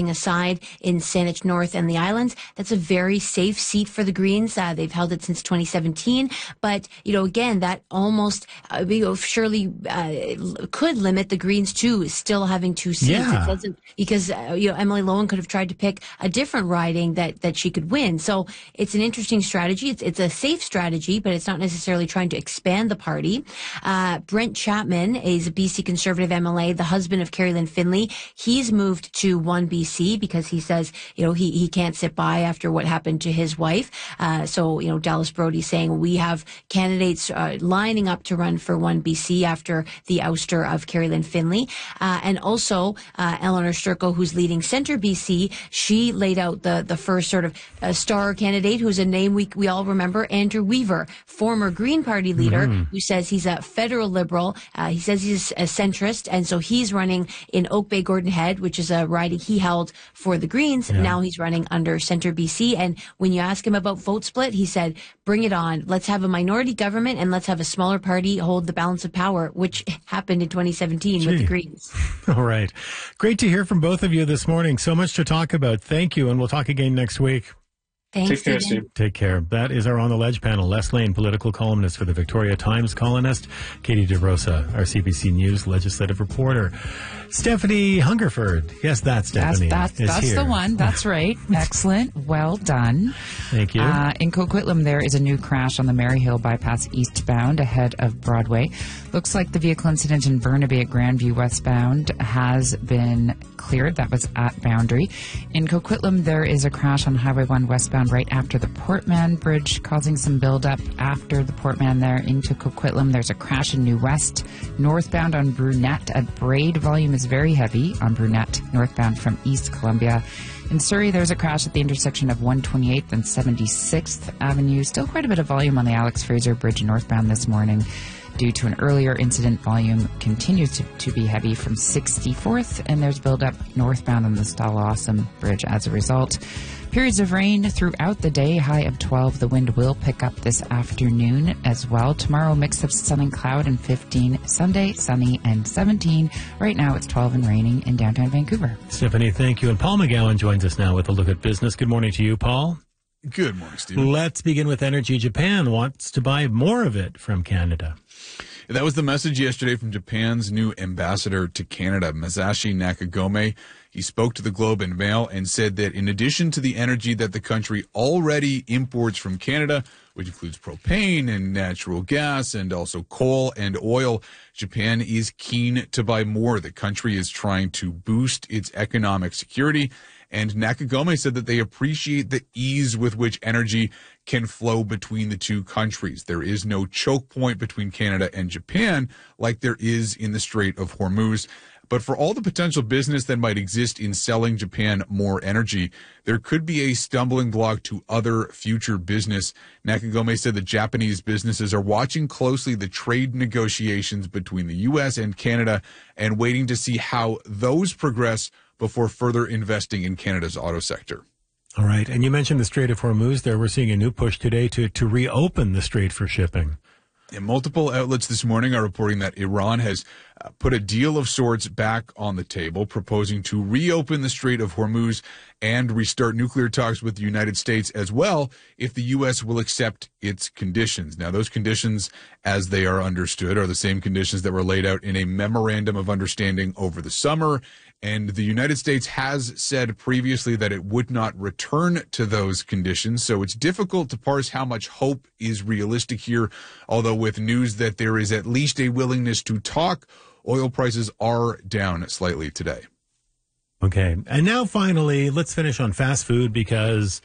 setting aside in Saanich North and the Islands. That's a very safe seat for the Greens. They've held it since 2017. But, again, that almost surely could limit the Greens to still having two seats. Yeah. It doesn't, because, Emily Lowen could have tried to pick a different riding that she could win. So it's an interesting strategy. It's a safe strategy, but it's not necessarily trying to expand the party. Brent Chapman is a BC Conservative MLA, the husband of Kerry-Lynne Finley. He's moved to 1BC because he says, he can't sit by after what happened to his wife. So Dallas Brody saying we have candidates lining up to run for 1BC after the ouster of Kerry-Lynne Finley. And also Eleanor Sturko, who's leading Centre BC, she laid out the first sort of star candidate, who's a name we all remember, Andrew Weaver, former Green Party leader, who says he's a federal Liberal. He says he's a centrist, and so he's running in Oak Bay Gordon Head, which is a riding he held for the Greens. Yeah. Now he's running under Centre BC. And when you ask him about vote split, he said, bring it on. Let's have a minority government and let's have a smaller party hold the balance of power, which happened in 2017 with the Greens. All right. Great to hear from both of you this morning. So much to talk about. Thank you. And we'll talk again next week. Thanks, Take care, Steve. Take care. That is our On the Ledge panel. Les Lane, political columnist for the Victoria Times, columnist. Katie DeRosa, our CBC News legislative reporter. Stephanie Hungerford. Yes, that's Stephanie. That's here. the one. That's right. Excellent. Well done. Thank you. In Coquitlam, there is a new crash on the Maryhill bypass eastbound ahead of Broadway. Looks like the vehicle incident in Burnaby at Grandview westbound has been cleared. That was at Boundary. In Coquitlam, there is a crash on Highway 1 westbound right after the Portman Bridge, causing some buildup after the Portman there into Coquitlam. There's a crash in New West, northbound on Brunette at Braid. Volume is very heavy on Brunette, northbound from East Columbia. In Surrey, there's a crash at the intersection of 128th and 76th Avenue. Still quite a bit of volume on the Alex Fraser Bridge northbound this morning. Due to an earlier incident, volume continues to be heavy from 64th, and there's buildup northbound on the Stala-Awesome Bridge as a result. Periods of rain throughout the day, high of 12. The wind will pick up this afternoon as well. Tomorrow, mix of sun and cloud and 15. Sunday, sunny and 17. Right now, it's 12 and raining in downtown Vancouver. Stephanie, thank you. And Paul McGowan joins us now with a look at business. Good morning to you, Paul. Good morning, Steve. Let's begin with energy. Japan wants to buy more of it from Canada. That was the message yesterday from Japan's new ambassador to Canada, Masashi Nakagome. He spoke to the Globe and Mail and said that in addition to the energy that the country already imports from Canada, which includes propane and natural gas and also coal and oil, Japan is keen to buy more. The country is trying to boost its economic security. And Nakagome said that they appreciate the ease with which energy can flow between the two countries. There is no choke point between Canada and Japan like there is in the Strait of Hormuz. But for all the potential business that might exist in selling Japan more energy, there could be a stumbling block to other future business. Nakagome said that Japanese businesses are watching closely the trade negotiations between the U.S. and Canada and waiting to see how those progress before further investing in Canada's auto sector. All right. And you mentioned the Strait of Hormuz there. We're seeing a new push today to reopen the strait for shipping. And multiple outlets this morning are reporting that Iran has put a deal of sorts back on the table, proposing to reopen the Strait of Hormuz and restart nuclear talks with the United States as well if the U.S. will accept its conditions. Now, those conditions, as they are understood, are the same conditions that were laid out in a memorandum of understanding over the summer. And the United States has said previously that it would not return to those conditions. So it's difficult to parse how much hope is realistic here. Although with news that there is at least a willingness to talk, oil prices are down slightly today. Okay. And now finally, let's finish on fast food because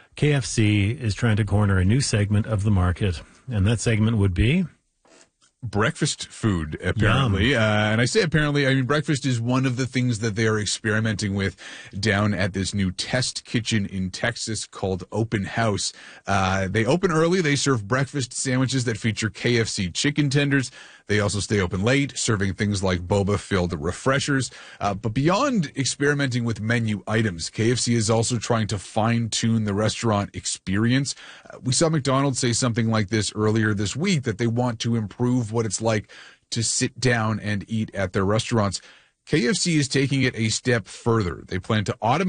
KFC is trying to corner a new segment of the market. And that segment would be breakfast food, apparently. And I say apparently, I mean, breakfast is one of the things that they are experimenting with down at this new test kitchen in Texas called Open House. They open early. They serve breakfast sandwiches that feature KFC chicken tenders. They also stay open late, serving things like boba-filled refreshers. But beyond experimenting with menu items, KFC is also trying to fine-tune the restaurant experience. We saw McDonald's say something like this earlier this week, that they want to improve what it's like to sit down and eat at their restaurants. KFC is taking it a step further. They plan to automate